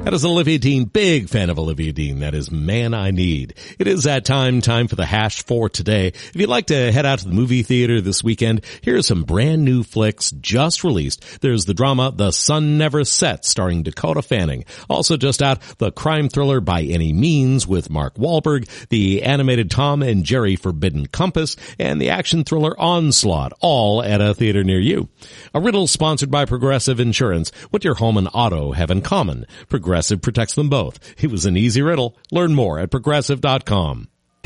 That is Olivia Dean, big fan of Olivia Dean. That is Man I Need. It is that time for the hash for today. If you'd like to head out to the movie theater this weekend, here are some brand new flicks just released. There's the drama The Sun Never Sets, starring Dakota Fanning. Also just out, the crime thriller By Any Means with Mark Wahlberg, the animated Tom and Jerry Forbidden Compass, and the action thriller Onslaught, all at a theater near you. A riddle sponsored by Progressive Insurance. What do your home and auto have in common? Progressive protects them both. It was an easy riddle. Learn more at Progressive.com.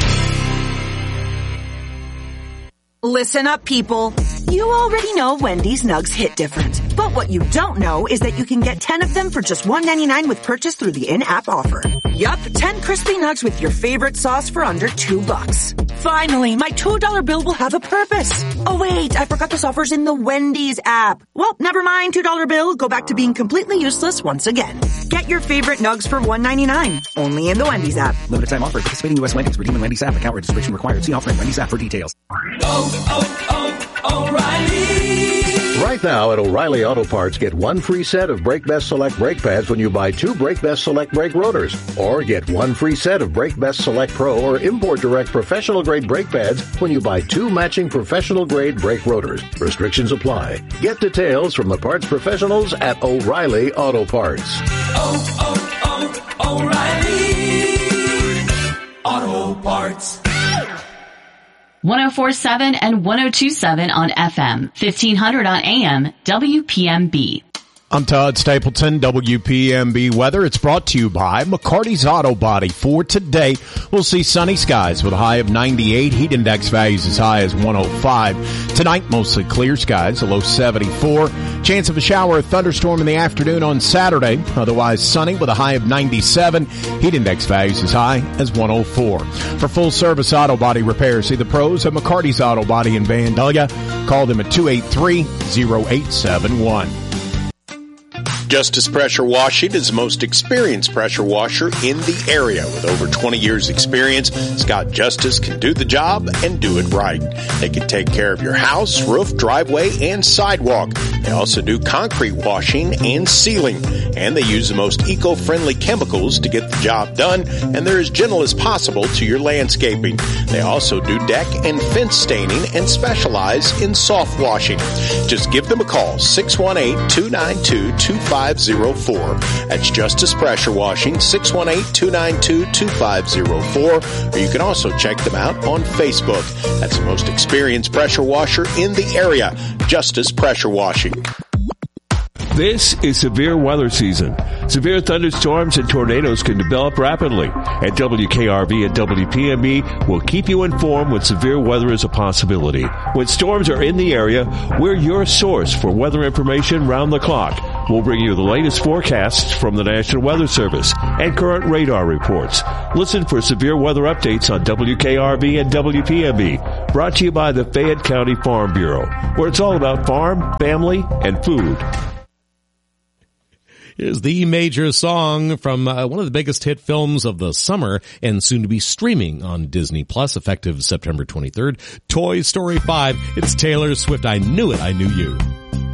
Listen up, people. You already know Wendy's Nugs hit different. But what you don't know is that you can get 10 of them for just $1.99 with purchase through the in-app offer. Yup, 10 crispy nugs with your favorite sauce for under $2. Finally, my $2 bill will have a purpose. Oh wait, I forgot this offer's in the Wendy's app. Well, never mind, $2 bill. Go back to being completely useless once again. Get your favorite nugs for $1.99. Only in the Wendy's app. Limited time offer. Participating U.S. Wendy's. Redeem in Wendy's app. Account registration required. See offer in Wendy's app for details. O'Reilly. Right now at O'Reilly Auto Parts, get one free set of Brake Best Select brake pads when you buy 2 Brake Best Select brake rotors. Or get one free set of Brake Best Select Pro or Import Direct professional grade brake pads when you buy 2 matching professional grade brake rotors. Restrictions apply. Get details from the parts professionals at O'Reilly Auto Parts. O'Reilly Auto Parts. 104.7 and 102.7 on FM, 1500 on AM, WPMB. I'm Todd Stapleton, WPMB Weather. It's brought to you by McCarty's Auto Body. For today, we'll see sunny skies with a high of 98, heat index values as high as 105. Tonight, mostly clear skies, a low 74. Chance of a shower or thunderstorm in the afternoon on Saturday. Otherwise sunny with a high of 97, heat index values as high as 104. For full-service auto body repair, see the pros at McCarty's Auto Body in Vandalia. Call them at 283-0871. Justice Pressure Washing is the most experienced pressure washer in the area. With over 20 years experience, Scott Justice can do the job and do it right. They can take care of your house, roof, driveway, and sidewalk. They also do concrete washing and sealing. And they use the most eco-friendly chemicals to get the job done, and they're as gentle as possible to your landscaping. They also do deck and fence staining and specialize in soft washing. Just give them a call, 618-292-2504. That's Justice Pressure Washing, 618-292-2504. Or you can also check them out on Facebook. That's the most experienced pressure washer in the area, Justice Pressure Washing. This is severe weather season. Severe thunderstorms and tornadoes can develop rapidly. At WKRV and WPMB, we'll keep you informed when severe weather is a possibility. When storms are in the area, we're your source for weather information round the clock. We'll bring you the latest forecasts from the National Weather Service and current radar reports. Listen for severe weather updates on WKRV and WPMB. Brought to you by the Fayette County Farm Bureau, where it's all about farm, family, and food. Here's the major song from one of the biggest hit films of the summer and soon to be streaming on Disney Plus effective September 23rd, Toy Story 5. It's Taylor Swift. I knew it. I knew you.